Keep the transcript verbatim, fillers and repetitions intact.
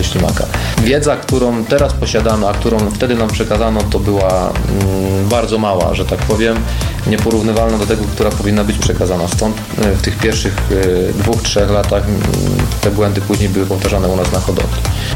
tego ślimaka. Wiedza, którą teraz posiadamy, a którą wtedy nam przekazano, to była mm, bardzo mała, że tak powiem, nieporównywalna do tego, która powinna być przekazana. Stąd y, w tych pierwszych y, dwóch, trzech latach y, te błędy później były powtarzane u nas na hodowli.